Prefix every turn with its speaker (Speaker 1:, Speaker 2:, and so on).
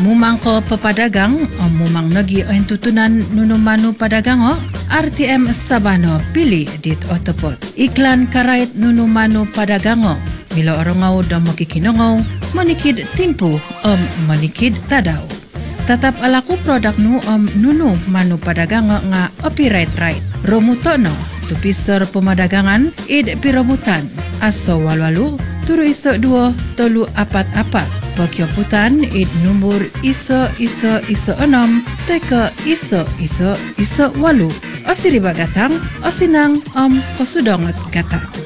Speaker 1: Mumang ko papadagang o mumang nagi o tutunan nunumanu padagang o RTM Sabano pili dit otopot. Iklan karait nunumanu padagang o milo orongaw da makikinongaw manikid timpu manikid tadaw. Tatap alaku produk nu nunu manu padagang nga copyright right. Romutono tupiser pemadagangan id piromutan aso walwalu turu iso 2 tolu apat Pagyoputan id number iso 6 teka iso 8. O siriba gatang o sinang kasudongot gatang.